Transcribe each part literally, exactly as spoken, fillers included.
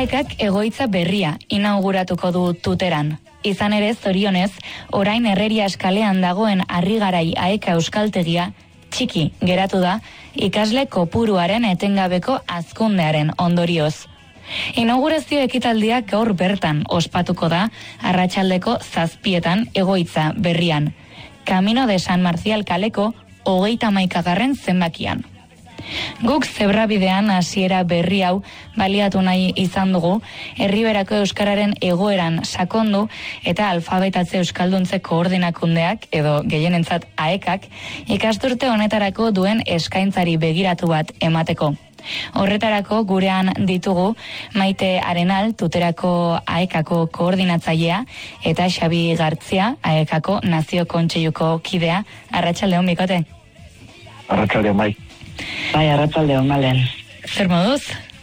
Aekak egoitza berria inauguratuko du Tuteran. Izan ere, zorionez, orain Herreria eskalean dagoen Harrigarai Aeka euskaltegia txiki geratu da ikasle kopuruaren etengabeko hazkundearen ondorioz. Inaugurazio ekitaldiak gaur bertan ospatuko da arratsaldeko zazpietan egoitza berrian. Camino de San Marcial kaleko hogeita hamaikagarren zenbakian. Guk zebrabidean hasiera berri hau baliatu nahi izan dugu, Herriberako euskararen egoeran sakondu eta alfabetatze euskalduntze koordinakundeak edo gehienentzat Aekak ikasturte honetarako duen eskaintzari begiratu bat emateko. Horretarako gurean ditugu Maite Arenal, Tuterako Aekako koordinatzailea, eta Xabi Gartzia, Aekako Nazio Kontseiluko kidea. Arratsaldeon, bikote. Arratsaldeon, bai. Bai, arratsaldeon, malen. Zer moduz?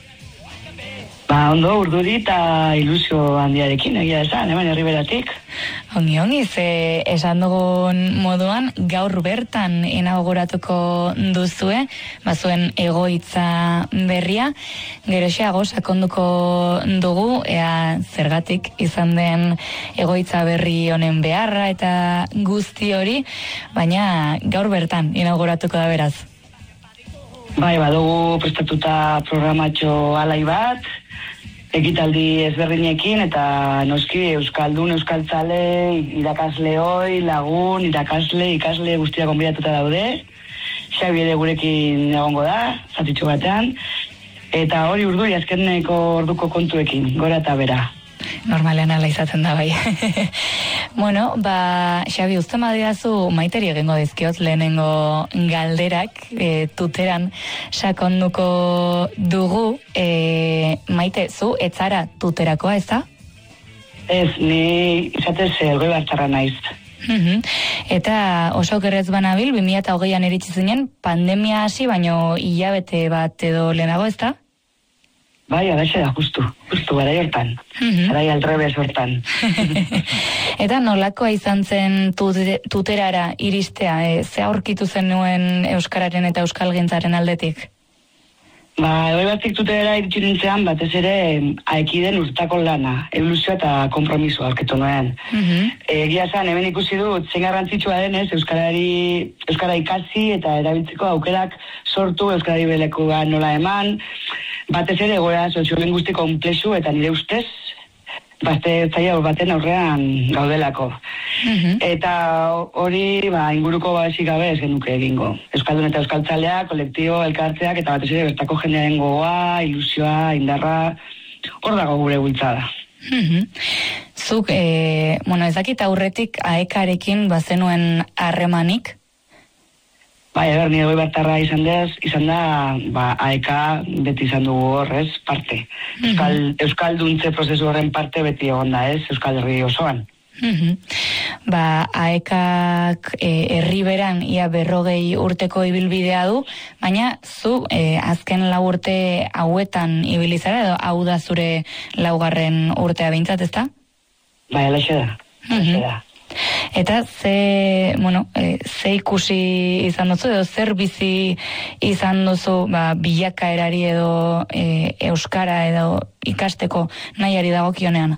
Ba, ondo, urduri eta ilusio handiarekin, egia esan, hemen Herriberatik. Ongi, ongi, ze esan dugun moduan, gaur bertan inauguratuko duzue, bazuen egoitza berria, geroxeago sakonduko dugu, ea zergatik izan den egoitza berri honen beharra eta guzti hori, baina gaur bertan inauguratuko da beraz. Bai, badugu prestatuta programatxo alai bat, ekitaldi ezberdinekin eta noski euskaldun, euskaltzale, irakasleoi, lagun, irakasle, ikasle guztiak gonbidatuta daude. Xabi ere gurekin egongo da, zatitxo batean, eta hori urduri azkeneko orduko kontuekin, gora eta bera. Normalean ala izaten da bai. Bueno, ba, Xabi, uste madiazu Maiteri egingo dizkiot lehenengo galderak, e, Tuteran sakonduko dugu. E, Maite, zu etzara Tuterakoa, ez da? Ez, ni izatez elgoi bartzarra naiz. Uhum. Eta oso gerrez banabil, bi mila hogeian iritsi zinen, pandemia hasi, baino hilabete bat edo lehenago, ez da? Bai, alaxe da, justu, justu, garai hortan, mm-hmm. garai aldrebes hortan. Eta nolakoa izan zen tute, Tuterara iristea, e, ze aurkitu zen nuen euskararen eta euskalgintzaren aldetik? Ba, egoi batik Tuterara iritsi nintzean, batez ere, Aekiden urtako lana, evoluzioa eta kompromisoa aurkitu nuen. Mm-hmm. Egia zan, hemen ikusi dut, zein garrantzitsua denez, euskarari, euskara ikasi eta erabiltzeko aukerak sortu, euskarari belekua nola eman, batez ere egoera soziolinguistiko konplexu eta nire ustez bazte zaila baten aurrean gaudelako. Mm-hmm. Eta hori ba, inguruko babesik gabe ez genuke egingo. Euskaldun eta euskaltzalea, kolektibo, elkartzeak eta batez ere bertako jendearen gogoa, ilusioa, indarra, hor dago gure bultzada. Mm-hmm. Zuk, e, bueno, ez dakit aurretik Aekarekin bazenuen harremanik? Bai, eber, nire goi bartarra izan dez, izan da, ba, Aeka beti izan dugu horrez parte. Euskal, mm-hmm. Euskalduntze prozesu horren parte beti egon da ez, Euskal Herri osoan. Mm-hmm. Ba, Aekak e, Herriberan ia berrogei urteko ibilbidea du, baina zu e, azken lau urte hauetan ibilizara edo hau da zure laugarren urtea bintzat, ezta? Bai, alaxe da, alaxe da. Eta ze, bueno, e, ze ikusi izan duzu edo zer bizi izan duzu ba, bilakaerari edo e, euskara edo ikasteko nahiari dagokionean?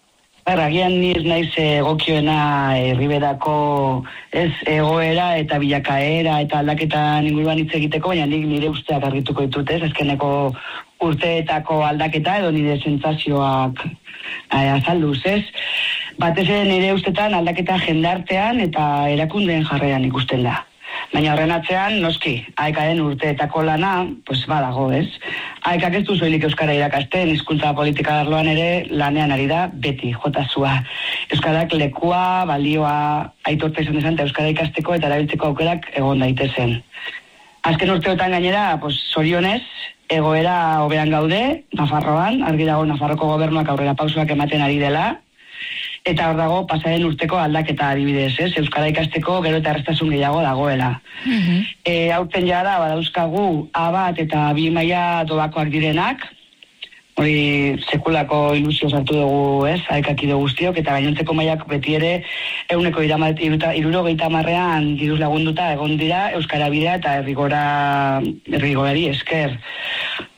Agian ni ez naiz egokioena Herriberako ez egoera eta bilakaera eta aldaketan inguruan hitz egiteko, baina nik nire usteak argituko ditut ez, azkeneko urteetako aldaketa edo nire sentsazioak azalduz ez. Batez ere nire ustetan aldaketa jendartean eta erakundeen jarrean ikusten da. Baina horren atzean, noski, Aekaren urteetako lana, pues badago, ez? Aekak ez du soilik euskara irakasten, hizkuntza politika arloan ere lanean ari da beti jotazua. Euskarak lekua, balioa, aitortza izan dezan, eta euskara ikasteko eta erabiltzeko aukerak egon daitezen. Azken urteotan gainera, pues zorionez, egoera hobean gaude, Nafarroan, argi dago Nafarroko gobernuak aurrera pausoak ematen ari dela, eta hor dago pasaren urteko aldaketa adibidez, ez? Euskara ikasteko gero eta errestasun gehiago dagoela. Mm-hmm. E, aurten jada badauzkagu A bat eta bi maila doakoak direnak, hori sekulako ilusio sartu dugu, ez? Aekakide guztiok, eta gainontzeko mailak beti ere euneko hirurogeita hamarrean diruz lagunduta egon dira euskara bidea eta errigora, errigorari esker.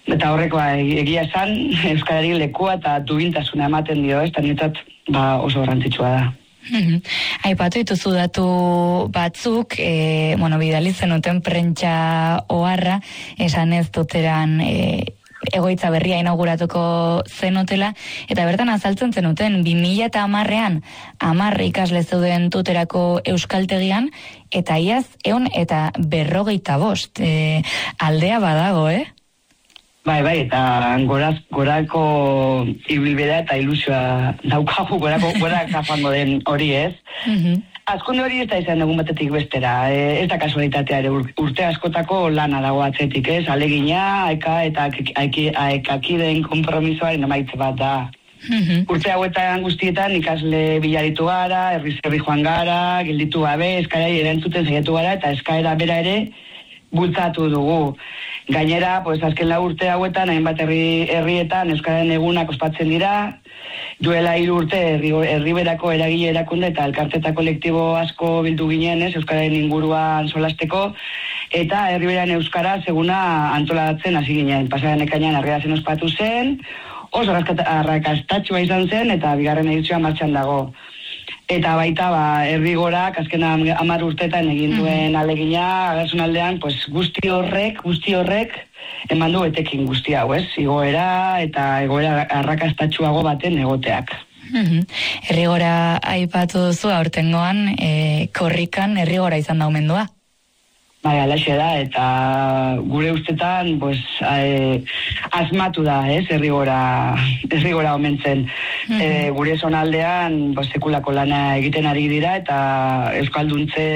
Eta horrekoa egia esan, euskarari lekua eta duintasuna ematen dio, ez, eta niretzat ba, oso garrantzitsua da. Mm-hmm. Aipatu dituzu datu batzuk, e, bueno, bidali zenuten prentsa oharra, esan ez tuteran e, egoitza berria inauguratuko zenutela, eta bertan azaltzen zenuten, bi mila eta hamarrean, hamar ikasle zeuden tuterako euskaltegian, eta iaz, eun eta berrogeita bost, e, aldea badago, eh? Bai, bai, eta goraz, gorako ibilbidea eta ilusioa daukagu, gorako, gorako joango den hori ez. Mm-hmm. Azkunde hori ez da izan egun batetik bestera, e, ez da kasualitatea ere urte askotako lana dago atzetik, ez? Alegina, aeka eta aekakideen konpromisoaren emaitze bat da. Mm-hmm. Urte hauetan guztietan ikasle bilaritu gara, herriz herri joan gara, gelditu gabe, eskaerari erantzuten saiatu gara, eta eskaera bera ere bultzatu dugu. Gainera, pues, azken lau urte hauetan, hainbat herri, herrietan euskararen egunak ospatzen dira, duela hiru urte herri, herriberako eragile erakunde eta elkarte eta kolektibo asko bildu ginen, ez, euskararen inguruan solasteko, eta herriberan euskara seguna antolatzen hasi ginen. Pasaren ekainan Argelasen ospatu zen, oso arrakastatxua izan zen, eta bigarren edizioa martxan dago. Eta baita, ba, herrigorak azken hamar urtetan egin duen mm-hmm. alegina, agersun aldean, pues, guzti horrek, guzti horrek, eman du etekin guzti hau, ez? Igoera eta egoera arrakastatxuago baten egoteak. Mm-hmm. Herrigora aipatu duzu aurtengoan, e, korrikan herrigora izan da omendua. Bai, alaxe da, eta gure ustetan, pues, e, asmatu da, ez, herrigora, herrigora omentzen. Mm-hmm. E, gure zonaldean, pues, sekulako lana egiten ari dira, eta euskalduntze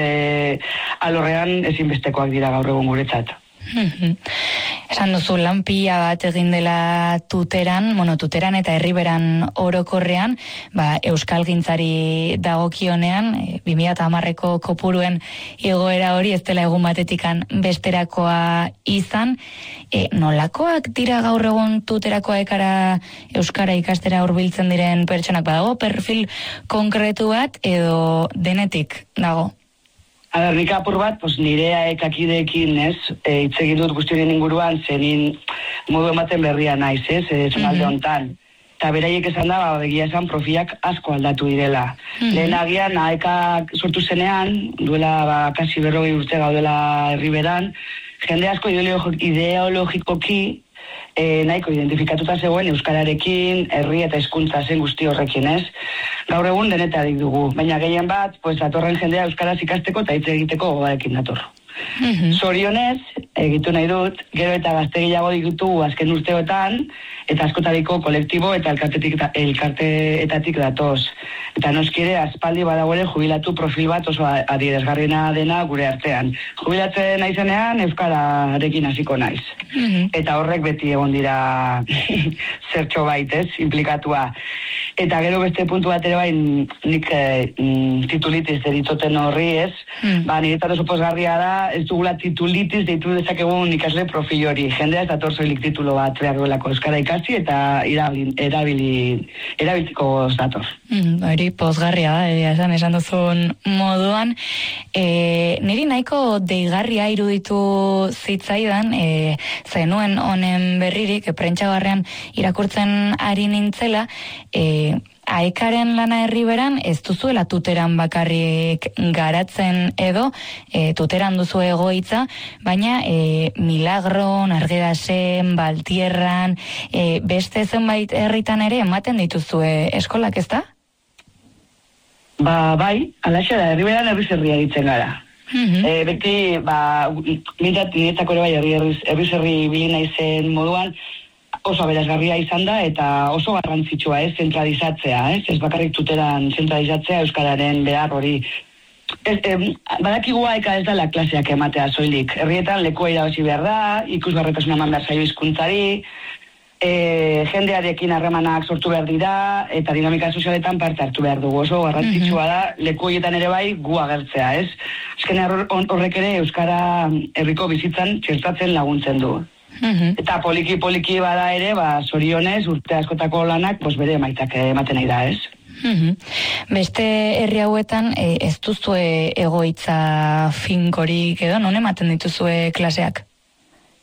alorrean ezinbestekoak dira gaur egun guretzat. Mm-hmm. Esan duzu lan pila bat egin dela tuteran, bueno, tuteran eta herriberan orokorrean, ba, euskalgintzari dagokionean, e, bi mila hamarreko kopuruen igoera hori ez dela egun batetikan besterakoa izan, e, nolakoak dira gaur egun tuterakoa ekara euskara ikastera hurbiltzen diren pertsonak, badago perfil konkretu bat edo denetik dago? A ber, nik apur bat, pues, nire aekakideekin, ez, e, itzegin dut guztioren inguruan, zenin modu ematen berria naiz, ez, ez zonalde mm-hmm. hontan. Eta beraiek esan da, ba, begia esan profilak asko aldatu direla. Mm-hmm. Lehen agian, aekak sortu zenean, duela, ba, kasi berrogei urte gaudela herriberan, jende asko ideologikoki, E, nahiko identifikatuta zegoen euskararekin, herri eta hizkuntza zen guzti horrekin, ez? Gaur egun denetarik dugu, baina gehien bat, pues, atorren jendea euskaraz ikasteko eta hitz egiteko gogarekin dator. Mm-hmm. Zorionez, egitu nahi dut, gero eta gaztegiago ditugu azken urteotan, eta askotariko kolektibo eta elkartetik, elkarteetatik datoz. Eta noskire, aspaldi badagoele jubilatu profil bat oso adierazgarriena dena gure artean. Jubilatzen naizenean, euskararekin hasiko naiz. Mm-hmm. Eta horrek beti egon dira zertxo baitez, implikatua. Eta gero beste puntu bat ere bain, nik eh, titulitis deritoten horri, ez? Mm. Ba, niretzat oso pozgarria da, ez dugula titulitis deitu dezakegun ikasle profil hori. Jendea ez dator soilik titulo bat behar duelako euskara ikasi eta erabili, erabili, erabiltziko dator. Mm, hori pozgarria da, e, esan, esan duzun moduan. E, niri nahiko deigarria iruditu zitzaidan, e, zenuen honen berririk, e, prentsagarrean irakurtzen ari nintzela, e, aekaren lana herriberan ez duzuela tuteran bakarrik garatzen edo, e, tuteran duzu egoitza, baina e, Milagron, Argedasen, Baltierran, e, beste zenbait herritan ere ematen dituzue eskolak, ez da? Ba, bai, alaxe da, herriberan herriz herria ditzen gara. Mm-hmm. E, beti, ba, mirat, niretako ere bai, herriz herri bilina izen moduan, oso aberasgarria izan da eta oso garrantzitsua, ez, zentralizatzea, ez, ez bakarrik tuteran zentralizatzea euskararen behar hori. Ez, eh, badakigu aeka ez dela klaseak ematea soilik. Herrietan lekua irabazi behar da, ikusgarritasuna eman behar zaio hizkuntzari, e, jendearekin harremanak sortu behar dira, eta dinamika sozialetan parte hartu behar dugu. Oso garrantzitsua da, leku horietan ere bai gu agertzea, ez? Azken horrek ere euskara herriko bizitzan txertatzen laguntzen du. Mm-hmm. Eta poliki-poliki bada ere, ba, zorionez, urte askotako lanak, bos bere emaitak ematen nahi da, ez? Mm-hmm. Beste herri hauetan, e, ez duzue egoitza finkorik edo, non ematen dituzue klaseak?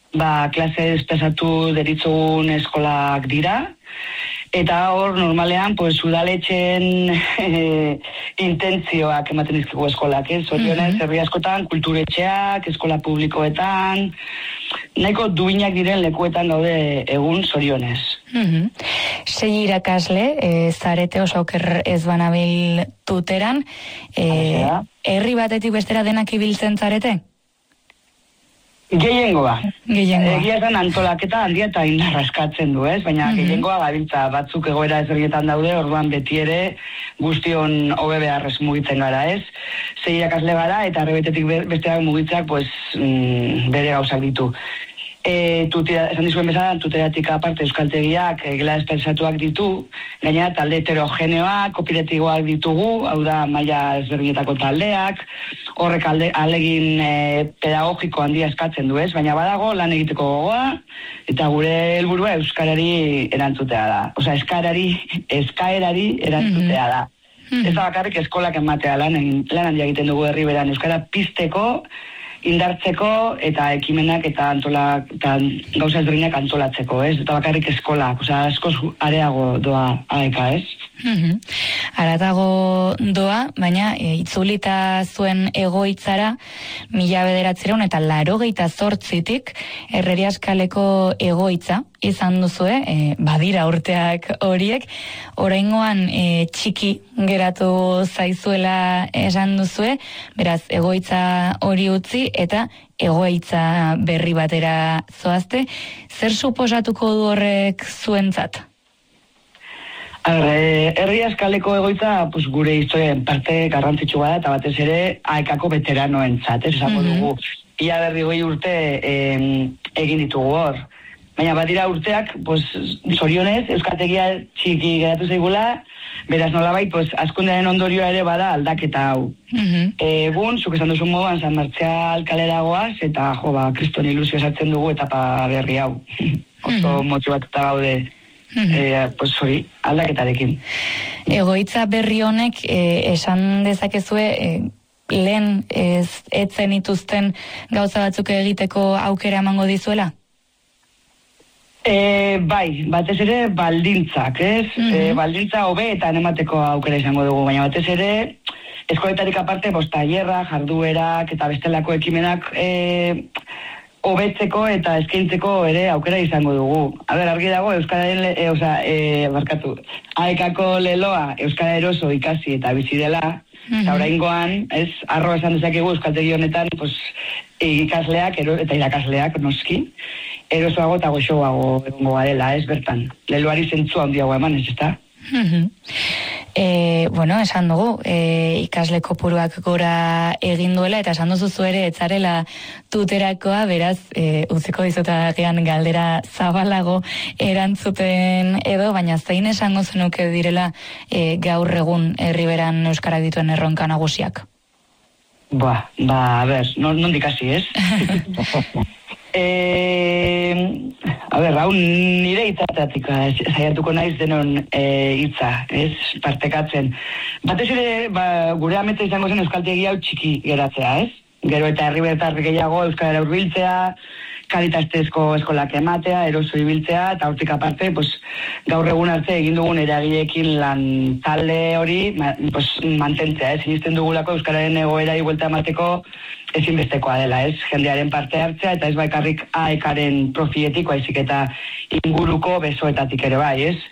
ba, klase espesatu deritzugun eskolak dira, eta hor normalean, pues, udaletxen e, intentzioak ematen dizkigu eskolak, ez? Zorionez, mm-hmm. herri askotan, kulturetxeak, eskola publikoetan, nahiko duinak diren lekuetan gaude egun zorionez. Mm-hmm. Sei irakasle, e, zarete oso oker ez banabil tuteran, e, herri batetik bestera denak ibiltzen zarete? Gehiengoa. Gehiengoa. Egia esan antolaketa handia eta indarra eskatzen du, ez? Baina mm-hmm. gehiengoa gabiltza batzuk egoera ezberdinetan daude, orduan beti ere guztion hobe beharrez mugitzen gara, ez? Sei irakasle gara eta arrebetetik besteak mugitzeak pues, mm, bere gauzak ditu. E, tutera, esan dizuen bezala, tuteratik aparte euskaltegiak e, gela espensatuak ditu, gainera talde heterogeneoak, kopiretigoak ditugu, hau da maila ezberdinetako taldeak, horrek alde, alegin e, pedagogiko handia eskatzen du, ez? Baina badago lan egiteko gogoa, eta gure helburua euskarari erantzutea da. Osea, eskarari, eskaerari erantzutea da. Mm-hmm. Ez da bakarrik eskolak ematea lan, lan handia egiten dugu herri beran, euskara pizteko, indartzeko eta ekimenak eta antolak eta gauza ezberdinak antolatzeko, ez? Eta bakarrik eskolak, osea, askoz areago doa aeka, ez? Mm-hmm. Aratago doa, baina e, itzulita zuen egoitzara mila bederatzireun eta laurogeita zortzitik Erreriaskaleko egoitza izan duzue, e, badira urteak horiek, oraingoan e, txiki geratu zaizuela esan duzue, beraz egoitza hori utzi eta egoitza berri batera zoazte. Zer suposatuko du horrek zuentzat? Erreriaskaleko egoitza pues, gure historien parte garrantzitsua da, eta batez ere aekako veteranoentzat, ez esango mm-hmm. dugu. Ia berri goi urte eh, egin ditugu hor. Baina badira urteak, pues, zorionez, euskaltegia txiki geratu zaigula, beraz nolabait, pues, askundearen ondorioa ere bada aldaketa hau. Mm-hmm. Egun, zuk esan duzu moduan, San Martzial kalera goaz, eta jo, ba, kriston ilusio sartzen dugu etapa berri hau. Oso mm-hmm. motibatuta gaude. Mm-hmm. E, pues, hori, aldaketarekin. Egoitza berri honek, e, esan dezakezue, e, lehen ez etzen ituzten gauza batzuk egiteko aukera emango dizuela? E, bai, batez ere baldintzak, ez? Mm-hmm. E, baldintza hobeetan emateko aukera izango dugu, baina batez ere eskoletarik aparte, bost tailerra, jarduerak eta bestelako ekimenak e, hobetzeko eta eskaintzeko ere aukera izango dugu. A ber, argi dago, Euskararen, e, oza, e, barkatu, aekako leloa Euskara eroso ikasi eta bizi dela, mm-hmm. eta oraingoan, ez, arro esan dezakegu euskaltegi honetan, pues, ikasleak ero, eta irakasleak, noski, erosoago eta goxoago egongo garela, ez bertan. Leloari zentzua handiago eman, ez ezta? Mm-hmm. E, bueno, esan dugu, e, ikasle kopuruak gora egin duela, eta esan duzu ere etzarela tuterakoa, beraz, e, utziko dizota gian galdera zabalago erantzuten edo, baina zein esango zenuke direla e, gaur egun herriberan euskarak dituen erronka nagusiak? Ba, ba, a ber, nondik hasi, ez? Eh, a ber, hau nire hitzatatik saiatuko naiz denon hitza, eh, ez partekatzen. Batez ere, ba, gure ameta izango zen euskaltegi hau txiki geratzea, ez? Gero eta herribertar gehiago euskara hurbiltzea, kalitatezko eskolak ematea, eroso ibiltzea, eta hortik aparte, pues, gaur egun arte egin dugun eragileekin lan talde hori ma, pues, mantentzea, ez? Sinisten dugulako euskararen egoera buelta emateko ezinbestekoa dela, ez? Jendearen parte hartzea, eta ez baikarrik aekaren profiletik, baizik eta inguruko besoetatik ere bai, ez?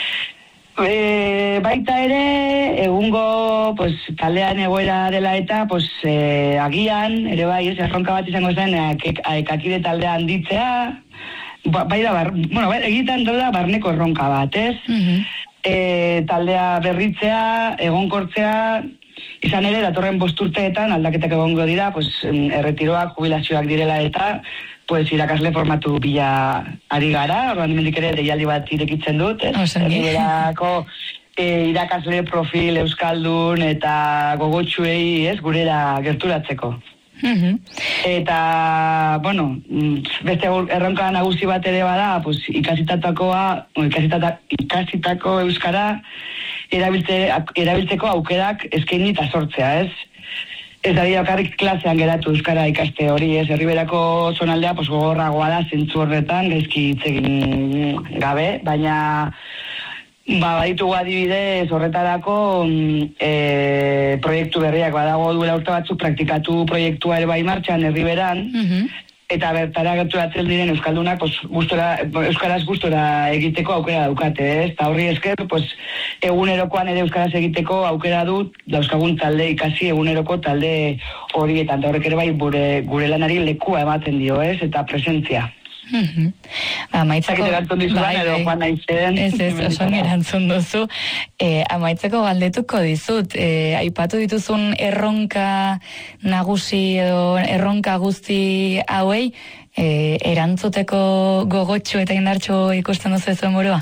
E, baita ere, egungo pues, taldean egoera dela eta pues, e, agian, ere bai, ez, erronka bat izango zen, aekakide taldea handitzea, ba, bai da, bar, bueno, egiten da barneko erronka bat, ez? Mm-hmm. E, taldea berritzea, egonkortzea, izan ere, datorren bost urteetan aldaketak egongo dira, pues, erretiroak, jubilazioak direla eta, pues, irakasle formatu bila ari gara, orduan hemendik ere deialdi bat irekitzen dut, ez? Herriberako e, irakasle profil euskaldun eta gogotsuei, ez, gurera gerturatzeko. Mm-hmm. Eta, bueno, beste erronka nagusi bat ere bada, pues, ikasitatakoa, ikasitata, ikasitako euskara erabiltze, erabiltzeko aukerak eskaini eta sortzea, ez? Ez da bakarrik klasean geratu euskara ikaste hori, ez herriberako zonaldea pues gogorragoa da zentzu horretan, gaizki hitz egin gabe, baina ba baditugu adibidez horretarako e, proiektu berriak badago duela urte batzuk praktikatu proiektua ere bai martxan herriberan. Mm-hmm. Eta bertara gerturatzen diren euskaldunak pues, gustora, euskaraz gustora egiteko aukera daukate, ez? Eta horri esker, pues, egunerokoan ere euskaraz egiteko aukera dut, dauzkagun talde ikasi eguneroko talde horietan. Eta horrek ere bai gure, gure lanari lekua ematen dio, ez? Eta presentzia. Mm-hmm. Ba, amaitzeko bai, bai. Ez ez, oso erantzun duzu. E, amaitzeko galdetuko dizut, e, aipatu dituzun erronka nagusi edo erronka guzti hauei, e, erantzuteko gogotxu eta indartxu ikusten duzu ezuen burua?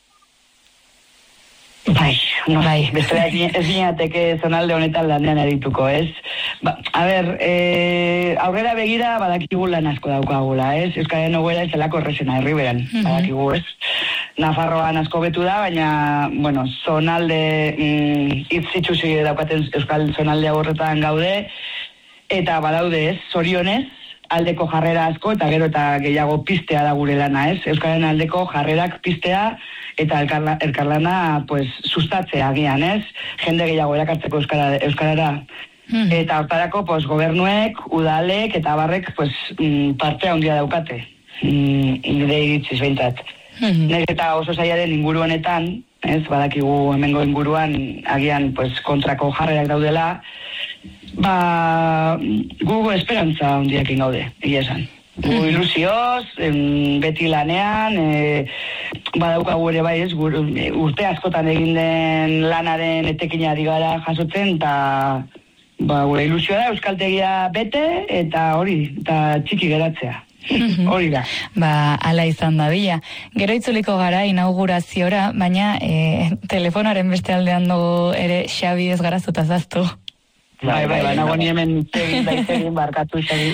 Bai, no, bai. Beste ez ginateke zonalde honetan lanean arituko, ez? Ba, a ber, e, aurrera begira badakigu lan asko daukagula, ez? Euskaren ogoera ez zelako errezena herriberan, mm-hmm. badakigu, ez? Nafarroan asko betu da, baina, bueno, zonalde mm, itzitsuzi daukaten euskal zonalde horretan gaude, eta badaude, ez? Zorionez, aldeko jarrera asko, eta gero eta gehiago piztea da gure lana, ez? Euskaren aldeko jarrerak piztea, eta elkarla, elkarlana, pues, sustatzea agian, ez? Jende gehiago erakartzeko euskara, euskarara. Mm. Eta hortarako, pues, gobernuek, udalek, eta barrek, pues, partea handia daukate. Mm, nire iritziz behintzat. Mm. Nire eta oso zailaren inguru honetan, ez? Badakigu hemengo inguruan, agian, pues, kontrako jarrerak daudela, ba, gu esperantza handiakin gaude, egia esan. Gu ilusioz, em, beti lanean, e, badaukagu ere bai ez, gur, urte askotan egin den lanaren etekinari gara jasotzen, eta ba, gure ilusioa da, euskaltegia bete, eta hori, eta txiki geratzea. Hori da. Ba, ala izan da bila. Gero itzuliko gara inaugurazioa, baina e, telefonaren beste aldean dugu ere Xabi ez garazuta zaztu. Bai, bai, bai, nago ni hemen tegin daizegin barkatu, Xabi.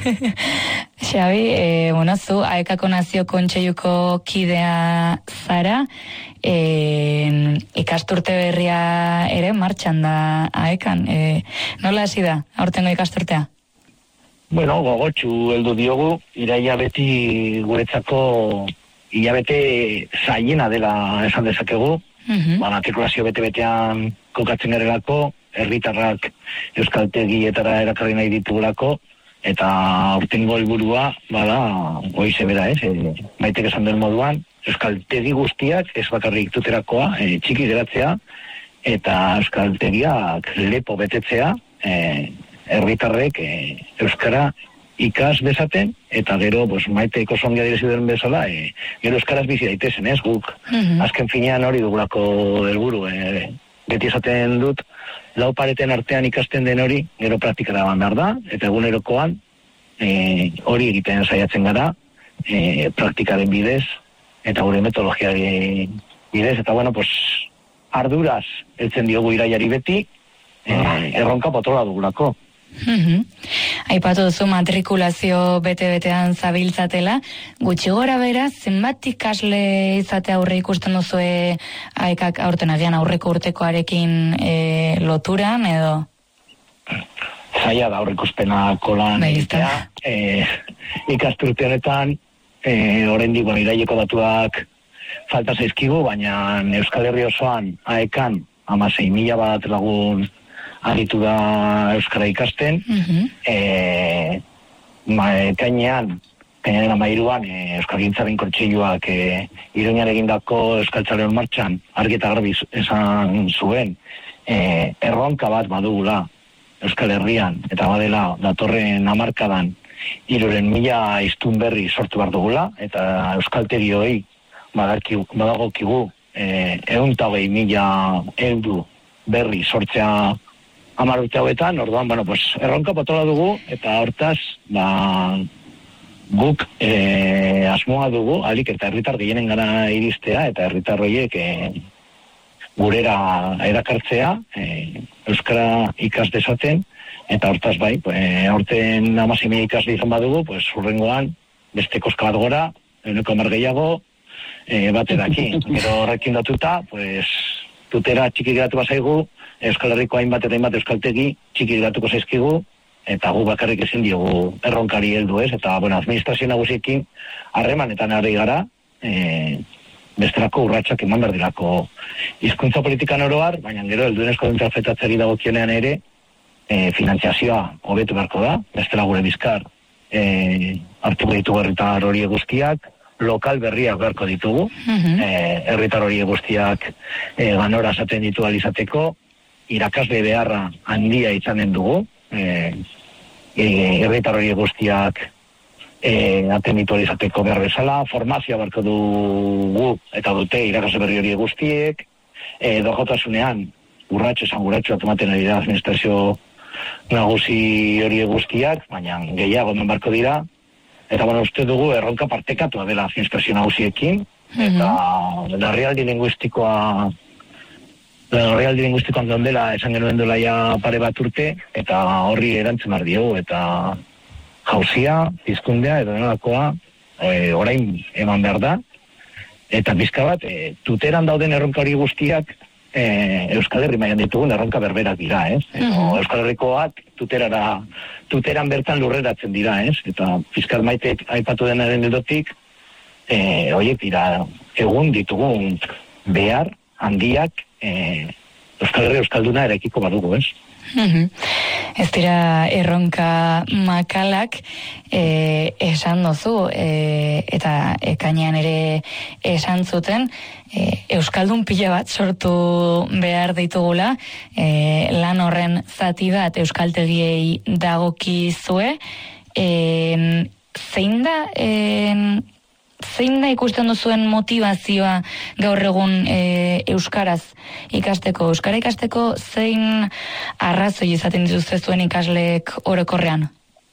Xabi, e, bueno, zu, Aekako Nazio Kontseiluko kidea zara, e, ikasturte berria ere martxan da Aekan. E, nola hasi da, aurtengo ikasturtea? Bueno, gogotxu heldu diogu, iraia beti guretzako hilabete zailena dela esan dezakegu, mm-hmm. ba, matrikulazio bete-betean kokatzen garelako, herritarrak euskaltegietara erakarri nahi ditugulako, eta aurtengo helburua bada, goize bera ez, e, maitek esan den moduan, euskaltegi guztiak, ez bakarrik tuterakoa, e, txiki geratzea, eta euskaltegiak lepo betetzea, e, herritarrek e, euskara ikas bezaten, eta gero, pues, maiteko zongia direzi den bezala, e, gero euskaraz bizi daitezen, ez, guk. Mm-hmm. Azken finean hori dugulako helburu, e, beti esaten dut, lau pareten artean ikasten den hori, gero praktikara ban behar da, eta egunerokoan e, hori egiten saiatzen gara, e, praktikaren bidez, eta gure metodologiari bidez, eta bueno, pues, arduraz heltzen diogu iraiari beti, e, erronka potrola dugulako. Mm-hmm. Aipatu duzu matrikulazio bete-betean zabiltzatela, gutxi gora bera, zenbat ikasle izate aurre ikusten duzue Aekak aurten agian aurreko urtekoarekin e, loturan edo? Zaila da aurre ikuspenako lan egitea, e, ikasturte honetan, e, oraindik bueno, iraieko datuak falta zaizkigu, baina Euskal Herri osoan Aekan hamasei mila bat lagun aritu da euskara ikasten, mm-hmm. e, ma, kainean, kainean amairuan, e, Euskalgintzaren Kontseiluak e, Iruñan egindako Euskaltzaleon martxan, argi eta garbi esan zuen, e, erronka bat badugula Euskal Herrian, eta badela datorren hamarkadan, hiruren mila hiztun berri sortu behar dugula, eta euskaltegi hori badagokigu e, ehun eta hogei mila heldu berri sortzea hamar urte hauetan, orduan, bueno, pues, erronka potola dugu, eta hortaz, ba, guk e, asmoa dugu, alik eta herritar gehienen gara iristea, eta herritar horiek e, gurera erakartzea, e, euskara ikas dezaten, eta hortaz bai, e, aurten hamasei mila ikasle izan badugu, pues, urrengoan, beste koska bat gora, euneko hamar gehiago, e, bat edaki. Gero horrekin datuta, pues, tutera txiki geratu bazaigu, Euskal Herriko hainbat eta hainbat euskaltegi txiki geratuko zaizkigu, eta gu bakarrik ezin diogu erronkari heldu ez, eta, bueno, administrazio nagusiekin harremanetan ari gara, e, bestelako urratsak eman behar dirako hizkuntza politikan oroar, baina gero helduen eskola fetatzeari dagokionean ere, e, finantziazioa hobetu beharko da, bestela gure bizkar e, hartuko ditugu herritar horiek guztiak, lokal berriak beharko ditugu, mm-hmm. e, herritar horiek guztiak e, ganora esaten ditu alizateko, irakasle beharra handia izanen dugu, e, e, herritar horiek guztiak e, atenditu izateko behar bezala, formazioa beharko dugu eta dute irakasle berri horiek guztiek, e, dojotasunean urratxo esan urratxo atomaten ari da administrazio nagusi horiek guztiak, baina gehiago hemen beharko dira, eta bueno, uste dugu erronka partekatua dela administrazio nagusiekin, eta mm-hmm. larrialdi linguistikoa Horrealdi linguistikoan dela esan genuen dela ja pare bat urte, eta horri erantzen behar diogu, eta jauzia, pizkundea, edo denolakoa, e, orain eman behar da, eta pizka bat, e, tuteran dauden erronka hori guztiak, e, Euskal Herri mailan ditugun erronka berberak dira, ez? Mm-hmm. Euskal Herrikoak tuterara, tuteran bertan lurreratzen dira, ez? Eta pizkat maitek aipatu denaren edotik, e, horiek dira, egun ditugun behar handiak, Eh, Euskal Herri Euskalduna eraikiko badugu, ez? Mm-hmm. Ez dira erronka makalak e, esan dozu, e, eta ekainean ere esan zuten, e, Euskaldun pila bat sortu behar ditugula, e, lan horren zati bat euskaltegiei dagokizue, e, zein da... E, Zein da ikusten duzuen motivazioa gaur egun e, euskaraz ikasteko? Euskara ikasteko zein arrazoi izaten dituzte zuen ikasleek orokorrean?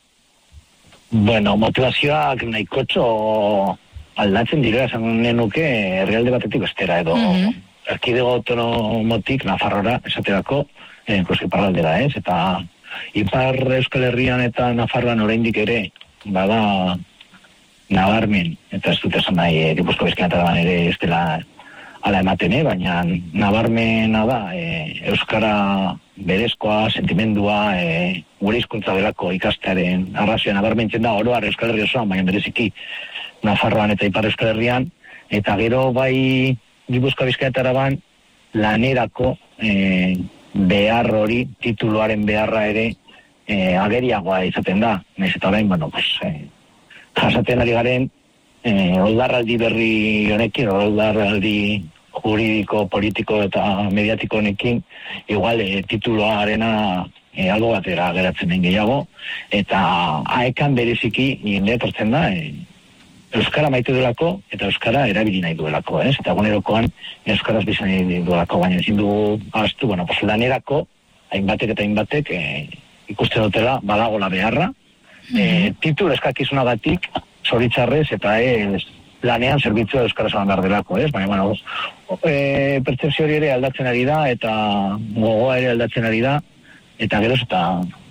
Bueno, motivazioak nahikotxo aldatzen dira, esan nenuke herrialde batetik bestera, edo mm-hmm. erkidego autonomotik Nafarrora esaterako eh, parraldera, ez? Eta Ipar Euskal Herrian eta Nafarroan oraindik ere bada nabarmen, eta ez dut esan nahi, Gipuzko Bizkaia ere ez dela ala ematen, eh? Baina nabarmena da, e, euskara berezkoa, sentimendua, e, gure hizkuntza delako ikastearen arrazioa nabarmentzen da, oroar Euskal Herri osoan, baina bereziki Nafarroan eta Ipar Euskal Herrian, eta gero bai Gipuzko Bizkaia eta Araban lanerako e, behar hori, tituluaren beharra ere e, ageriagoa izaten da, nahiz eta orain, bueno, pues, e, jasaten ari garen, eh, oldarraldi berri honekin, oldarraldi juridiko, politiko eta mediatiko honekin, igual eh, tituloarena eh, algo batera geratzen den gehiago, eta aekan bereziki jende etortzen da, eh, euskara maite duelako, eta euskara erabili nahi duelako, ez? Eta gunerokoan euskaraz bizan nahi duelako, baina ezin dugu astu, bueno, pues lanerako, hainbatek eta hainbatek eh, ikusten dutela, badagola beharra, E, titul eskakizunagatik zoritzarrez eta ez lanean zerbitzua euskaraz eman behar delako, ez? Baina, bueno, e, pertzepzio hori ere aldatzen ari da eta gogoa ere aldatzen ari da eta geroz eta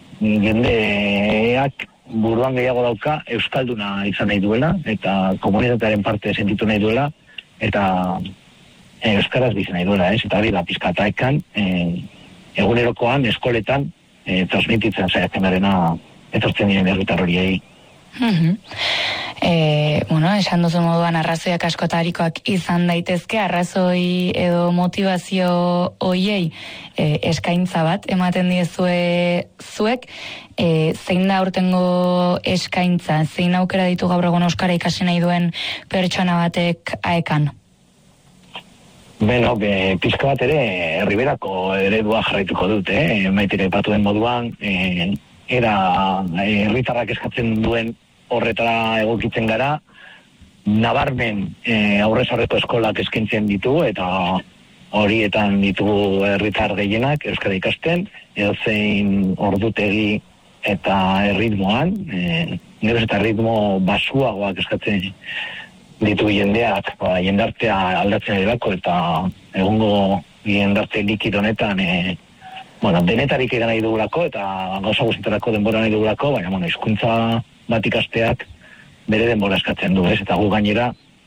jendeak buruan gehiago dauka euskalduna izan nahi duela eta komunitatearen parte sentitu nahi duela eta e, euskaraz bizi nahi duela, ez? Eta hori da pizkataekan e, egunerokoan eskoletan e, transmititzen zaiatzen garena etortzen diren herritar horiei. Mm-hmm. E, bueno, esan duzu moduan arrazoiak askotarikoak izan daitezke, arrazoi edo motivazio hoiei e, eskaintza bat ematen diezue zuek, e, zein da aurtengo eskaintza, zein aukera ditu gaur egun euskara ikasi nahi duen pertsona batek aekan? Beno, be, pizka bat ere herriberako eredua jarraituko dut, eh? Maitire patu den moduan, eh, era herritarrak eskatzen duen horretara egokitzen gara, nabarmen e, aurrez aurreko eskolak eskaintzen ditu eta horietan ditugu herritar gehienak euskara ikasten, edozein ordutegi eta erritmoan, e, geroz eta erritmo basuagoak eskatzen ditu jendeak, ba, jendartea aldatzen edako eta egungo jendarte likid honetan e, bueno, denetarik egan nahi dugulako eta gauza guztietarako denbora nahi dugulako, baina bueno, hizkuntza bat ikasteak bere denbora eskatzen du, ez? Eta gu gainera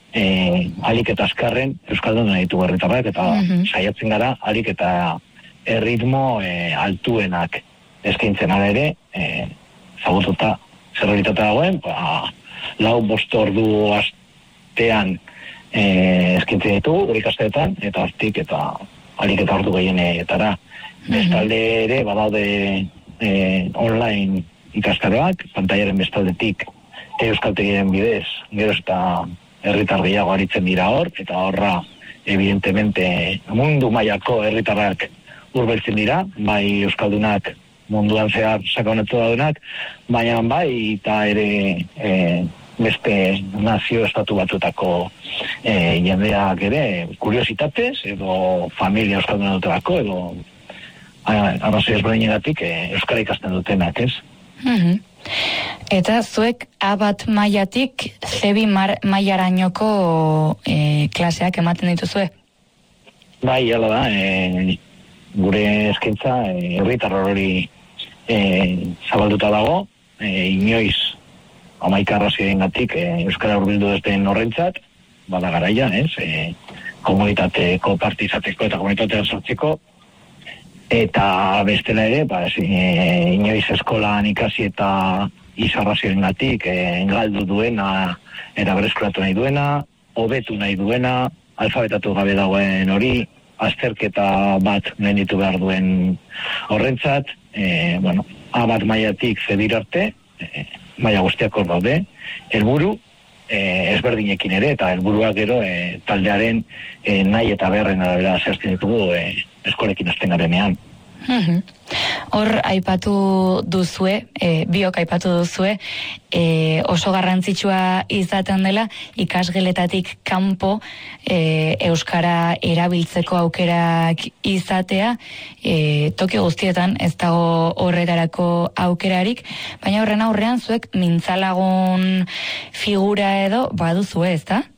e, alik eta azkarren euskaldun nahi ditugu herritarrak, eta mm-hmm. saiatzen gara alik eta erritmo e, altuenak eskaintzen ala ere, e, zagututa zerrealitate dagoen, ba, lau bost ordu astean e, eskaintzen ditugu, gure ikasteetan, eta hortik eta alik eta ordu gehienetara. Mm-hmm. Bestalde ere, badaude e, online ikastaroak, pantailaren bestaldetik euskaltegiren bidez, gero eta herritar gehiago aritzen dira hor, eta horra, evidentemente, mundu mailako herritarrak hurbiltzen dira, bai euskaldunak munduan zehar sakonetu daudenak, baina bai eta ere e, beste nazio estatu batutako e, jendeak ere kuriositatez, edo familia euskalduna dutelako, edo arrazoi ezberdinetatik e, euskara ikasten dutenak, ez? Mm-hmm. Eta zuek A bat mailatik C bi mailarainoko e, klaseak ematen dituzue? Bai, hala da, e, gure eskaintza herritar e, hori e, zabalduta dago, e, inoiz hamaika arrazoiengatik e, euskara hurbildu ez den horrentzat, bada garaia, ez? E, komunitateko parte izateko eta komunitatea sortzeko, eta bestela ere, ba, e, inoiz eskolan ikasi eta izarrazioengatik e, galdu duena, eta berreskuratu nahi duena, hobetu nahi duena, alfabetatu gabe dagoen hori, azterketa bat gainditu behar duen horrentzat, e, bueno, A bat mailatik C bi arte, e, maila guztiak hor daude, helburu e, ezberdinekin ere, eta helburuak gero e, taldearen e, nahi eta beharren arabera zehazten ditugu e, eskolekin hasten garenean. Mm-hmm. Hor aipatu duzue, e, biok aipatu duzue, e, oso garrantzitsua izaten dela ikasgeletatik kanpo e, euskara erabiltzeko aukerak izatea, e, toki guztietan ez dago horretarako aukerarik, baina horren aurrean zuek mintzalagun figura edo baduzue, ez da?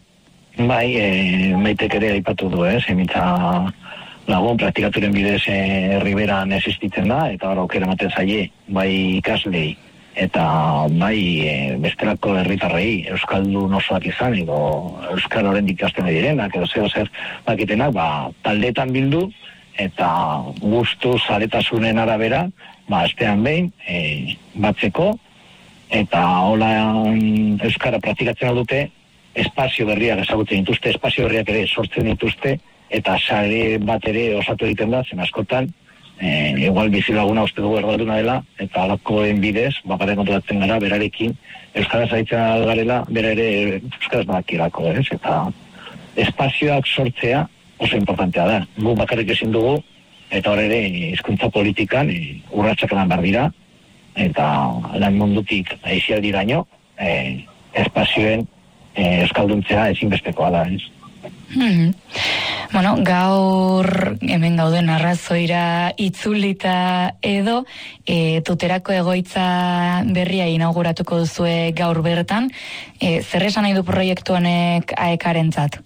Bai, e, maitek ere aipatu du, ez, emintza lagun praktikaturen bidez e, Riberan existitzen da, eta hor aukera ematen zaie, bai ikaslei, eta bai e, bestelako herritarrei, euskaldun osoak izan, edo euskal oraindik ikasten direnak, edo zeo zer bakitenak, ba, taldeetan bildu, eta gustu zaletasunen arabera, ba, astean behin, e, batzeko, eta hola euskara praktikatzen dute, espazio berriak ezagutzen dituzte, espazio berriak ere sortzen dituzte, eta sare bat ere osatu egiten da, zen askotan, e, igual bizilaguna uste dugu erdalduna dela, eta alakoen bidez, bakaren kontratatzen gara, berarekin, euskaraz aritzen garela, bera ere euskaraz badakirako, ez? Eta espazioak sortzea oso importantea da. Gu bakarrik ezin dugu, eta hor ere hizkuntza politikan e, urratsak eman behar dira, eta lan mundutik aizialdiraino, e, espazioen e, euskalduntzea ezinbestekoa da, ez? Hmm. Bueno, gaur hemen gauden arrazoira itzulita edo e, tuterako egoitza berria inauguratuko duzue gaur bertan, e, zer esan nahi du proiektu honek aekarentzat?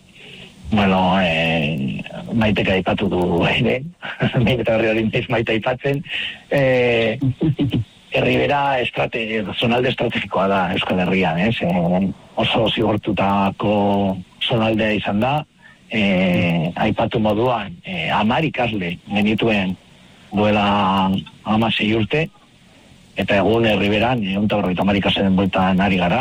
Bueno, e, maitek aipatu du ere, eta herri hori maite aipatzen, e, Herribera estrate, zonalde estrategikoa da Euskal Herrian, ez? E, oso zigortutako zonaldea izan da, e, aipatu moduan, e, amar ikasle genituen duela hamasei urte, eta egun Herriberan, egun eta berrogeita hamar ikasleen bueltan ari gara,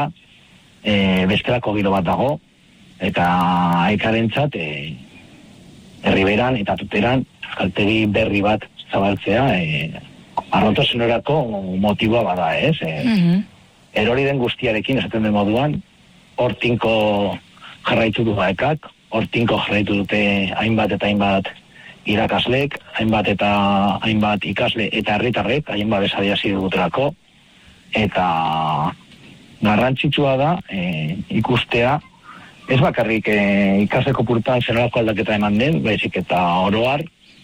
e, bestelako giro bat dago, eta aikarentzat, e, Herriberan eta Tuteran euskaltegi berri bat zabaltzea, e, arrotasunarako motiboa bada, ez? E, mm-hmm. Erori den guztiarekin esaten den moduan, hortinko jarraitu du baekak, hortinko jarraitu dute hainbat eta hainbat irakaslek, hainbat eta hainbat ikasle eta herritarrek, hainbat besadiasi dutelako, eta garrantzitsua da e, ikustea, ez bakarrik e, ikasle kopurutan zenolako aldaketa eman den, baizik eta oroar,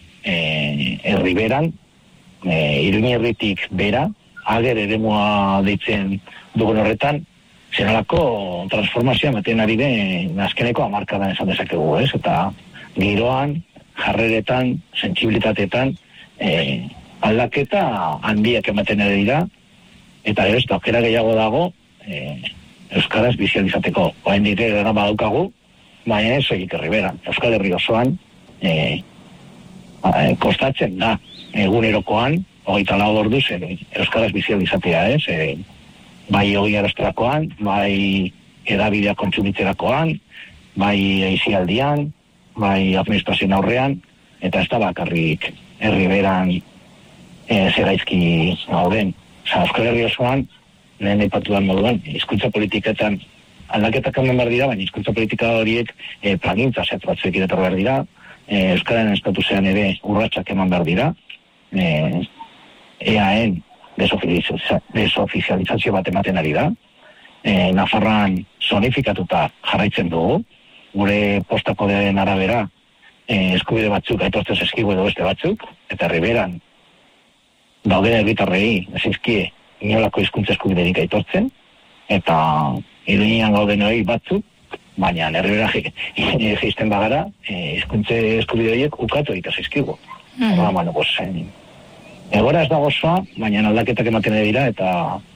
e, Herriberan, E, Iruñerritik bera, ager eremua deitzen dugun horretan, zenolako transformazioa ematen ari den azkeneko hamarkadan esan dezakegu, ez? Eta giroan, jarreretan, sentsibilitateetan, e, aldaketa handiak ematen ari dira, eta gero, ez da, aukera gehiago dago, e, euskaraz bizializateko. Oain dite gara badaukagu, baina ez egik herriberan. Euskal Herri osoan e, e, kostatzen da egunerokoan, hogeita lau orduz, e, euskaraz bizializatea, ez? E, bai hori arasterakoan, bai edabideak kontsumitzerakoan, bai eizialdian, bai administrazioen aurrean, eta ez da bakarrik herriberan e, zeraizki gauden. Osa, Euskal Herri osoan, lehen aipatuan moduan, hizkuntza politiketan aldaketak eman behar dira, baina hizkuntza politika horiek e, plangintza zehatz batzuek irator behar dira, e, Euskararen estatusean ere urratsak eman behar dira, e, eaen desofizializazio bat ematen ari da, e, Nafarroan zonifikatuta jarraitzen dugu, gure postakodearen arabera e, eskubide batzuk aitortzen eskigu edo beste batzuk, eta herriberan dauden herritarrei ezizkie inolako hizkuntza eskubiderik aitortzen, eta iruñean gauden hori batzuk, baina herribera jisten bagara, hizkuntza e, eskubide horiek ukatu egiten zizkigu. Mm. Ba, bueno, pues, e, egora ez da gozoa, baina aldaketak ematen dira, eta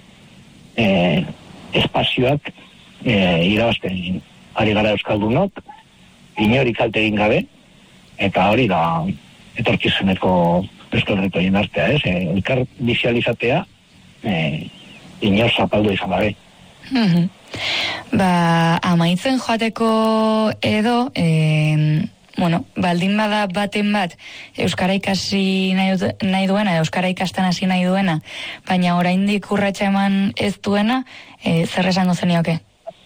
e, espazioak e, irabazten ari gara euskaldunok, inori kalte egin gabe, eta hori da etorkizuneko euskal herriko jendartea, ez? E, elkar bizializatea e, inor zapaldu izan gabe. Mm-hmm. Ba, amaitzen joateko edo, e, bueno, baldin bada baten bat euskara ikasi nahi, nahi duena, euskara ikastan hasi nahi duena, baina oraindik urratsa eman ez duena, e, zer esango zenioke?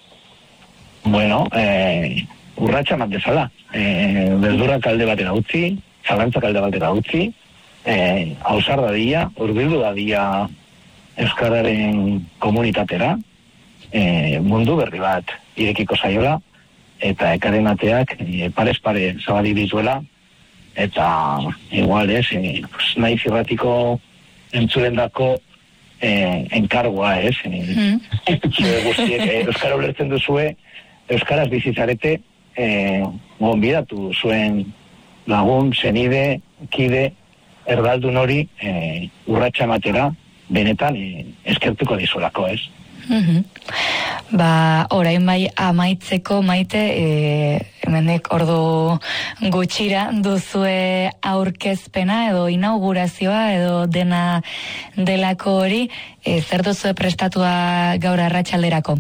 Bueno, e, urratsa eman dezala. E, beldurrak alde batera utzi, zalantzak alde batera utzi, e, hausar dadia, hurbildu dadia euskararen komunitatera, e, mundu berri bat irekiko zaiola, eta ekaren ateak e, parez pare zabalik dituela, eta igual ez, e, pues, nahi zirratiko entzulendako e, enkargoa ez, e, mm. guztiek, e, euskara ulertzen duzue, euskaraz bizitzarete e, gonbidatu zuen lagun, senide, kide, erdaldun hori e, urratsa ematera, benetan e, eskertuko dizulako, ez? Mm-hmm. Ba, orain bai amaitzeko Maite, e, hemenek ordu gutxira duzue aurkezpena edo inaugurazioa edo dena delako hori, e, zer duzue prestatua gaur arratsalderako?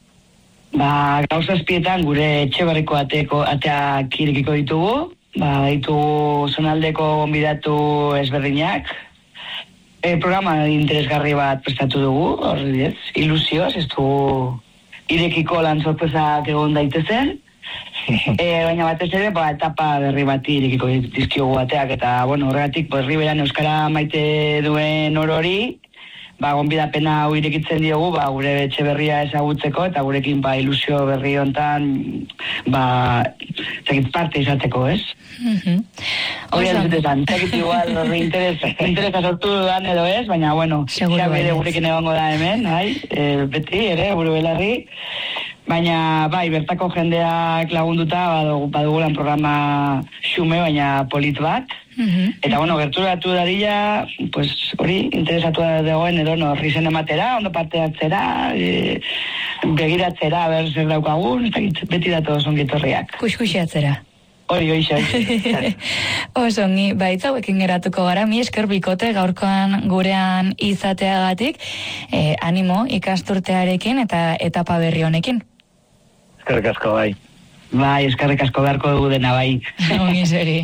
Ba, gauz azpietan gure etxebarriko ateko, ateak irekiko ditugu, ba, ditugu zonaldeko gonbidatu ezberdinak, e, programa interesgarri bat prestatu dugu, horri ez, ilusioz, ez dugu irekiko lan sorpresak egon daitezen, e, baina batez ere, ba, etapa berri bat irekiko dizkiogu ateak, eta, bueno, horregatik, pues, Riberan euskara maite duen orori, ba, gonbidapena hau irekitzen diogu, ba, gure etxe berria ezagutzeko, eta gurekin, ba, ilusio berri hontan, ba, zekit parte izateko, ez? Mm-hmm. Hori entzutetan, zekit igual, interes, interesa sortu dudan edo ez, baina, bueno, xabide gurekin egongo da hemen, hai, e, beti, ere, buru belarri, baina, bai, bertako jendeak lagunduta, badugu, badugulan programa xume, baina polit bat, mm-hmm. Eta, bueno, gerturatu dadila, pues, hori, interesatu dagoen edo, no, rizen ematera, ondo parte hartzera, e, begiratzera, ber zer daukagun, beti datu zongitorriak. Kuxkuxiatzera. Hori, hori, hori. Osongi, baitzauekin geratuko gara, mi esker bikote gaurkoan gurean izateagatik, eh, animo ikasturtearekin eta etapa berri honekin. Eskerrik asko, bai. Bai, eskerrik asko beharko dugu dena, bai. Ongi zeri.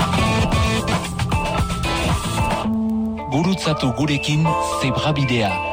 Gurutzatu gurekin Zebrabidea.